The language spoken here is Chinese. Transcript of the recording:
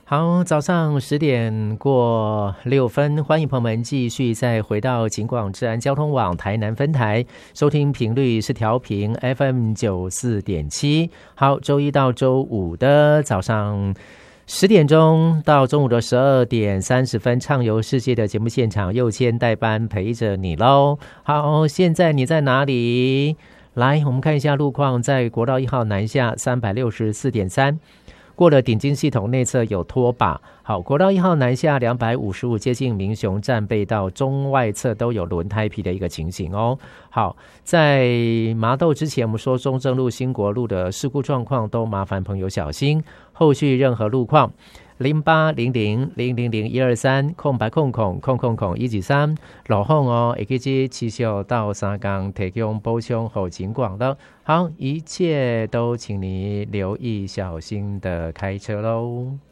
好，早上10点过6分，欢迎朋友们继续再回到警广治安交通网台南分台，收听频率是调频 FM94.7。好，周一到周五的早上10点钟到中午的12点30分，畅游世界的节目现场，佑谦代班陪着你喽。好，现在你在哪里？来，我们看一下路况，在国道1号南下364.3。过了顶金系统内侧有拖把。好，国道1号南下255接近民雄站背道中外侧都有轮胎皮的一个情形哦。好，在麻豆之前我们说中正路新国路的事故状况都麻烦朋友小心，后续任何路况0800000123空白空123路况哦，会记得持续到3天提供补充后警广的。好，一切都请你留意小心的开车咯。